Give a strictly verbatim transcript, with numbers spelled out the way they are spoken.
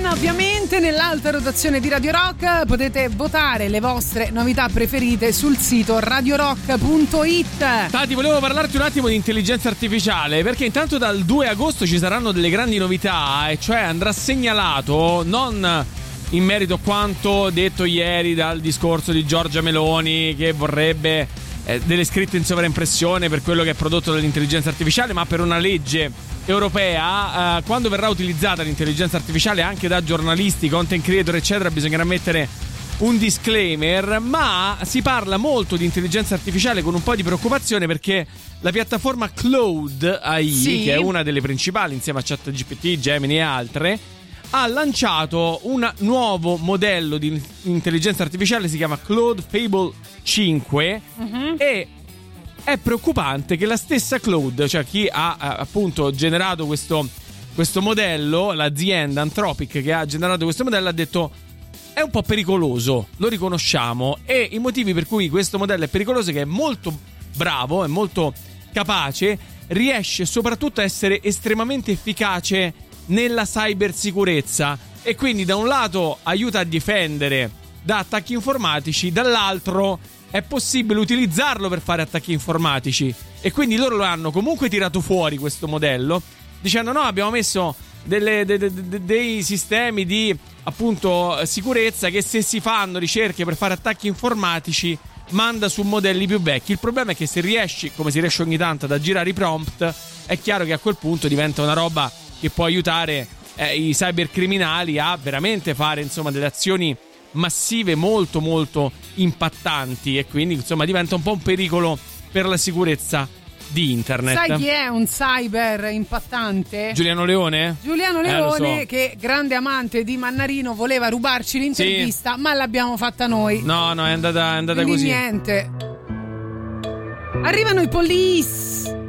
One, ovviamente nell'alta rotazione di Radio Rock potete votare le vostre novità preferite sul sito radio rock punto it. Tati, volevo parlarti un attimo di intelligenza artificiale, perché intanto dal due agosto ci saranno delle grandi novità, e cioè andrà segnalato, non in merito a quanto detto ieri dal discorso di Giorgia Meloni, che vorrebbe eh, delle scritte in sovraimpressione per quello che è prodotto dall'intelligenza artificiale, ma per una legge europea. Eh, quando verrà utilizzata l'intelligenza artificiale anche da giornalisti, content creator eccetera, bisognerà mettere un disclaimer, ma si parla molto di intelligenza artificiale con un po' di preoccupazione, perché la piattaforma Claude A I, sì, che è una delle principali insieme a ChatGPT, Gemini e altre, ha lanciato un nuovo modello di intelligenza artificiale, si chiama Claude Fable cinque, uh-huh. E è preoccupante che la stessa Claude, cioè chi ha appunto generato questo, questo modello, l'azienda Anthropic che ha generato questo modello, ha detto è un po' pericoloso, lo riconosciamo, e i motivi per cui questo modello è pericoloso è che è molto bravo, è molto capace, riesce soprattutto a essere estremamente efficace nella cybersicurezza, e quindi da un lato aiuta a difendere da attacchi informatici, dall'altro è possibile utilizzarlo per fare attacchi informatici, e quindi loro lo hanno comunque tirato fuori questo modello dicendo no, abbiamo messo delle, de, de, de, dei sistemi di appunto sicurezza che se si fanno ricerche per fare attacchi informatici manda su modelli più vecchi. Il problema è che se riesci, come si riesce ogni tanto, ad aggirare i prompt, è chiaro che a quel punto diventa una roba che può aiutare eh, i cybercriminali a veramente fare insomma delle azioni massive molto molto impattanti, e quindi insomma diventa un po' un pericolo per la sicurezza di internet. Sai chi è un cyber impattante? Giuliano Leone? Giuliano Leone, eh, so. che grande amante di Mannarino, voleva rubarci l'intervista, sì, ma l'abbiamo fatta noi. No, no, è andata, è andata quindi così. Niente. Arrivano i Police.